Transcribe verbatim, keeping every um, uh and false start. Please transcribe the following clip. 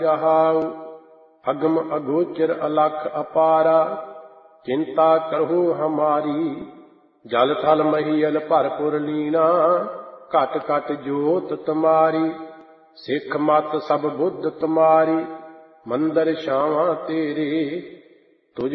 रहाउ। अगम अगोचर अलख अपारा, चिंता करहु हमारी। जल थल महियल भरपुर लीना, घट घट जोत तुम्हारी। सिख मत सब बुद्ध तुम्हारी, मंदिर छावां तेरे।